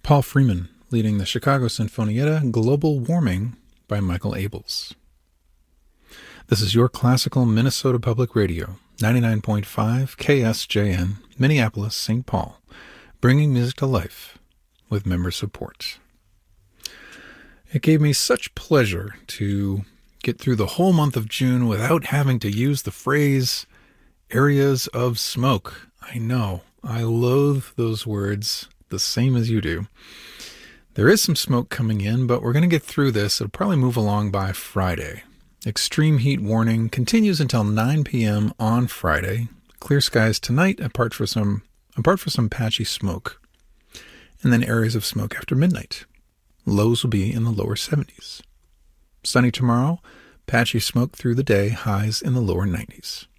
Paul Freeman leading the Chicago Sinfonietta Global Warming by Michael Abels. This is your classical Minnesota Public Radio, 99.5 KSJN, Minneapolis, St. Paul, bringing music to life with member support. It gave me such pleasure to get through the whole month of June without having to use the phrase areas of smoke. I know, I loathe those words the same as you do. There is some smoke coming in, but we're going to get through this. It'll probably move along by Friday. Extreme heat warning continues until 9 p.m. on Friday. Clear skies tonight, apart for some patchy smoke. And then areas of smoke after midnight. Lows will be in the lower 70s. Sunny tomorrow, patchy smoke through the day, highs in the lower 90s.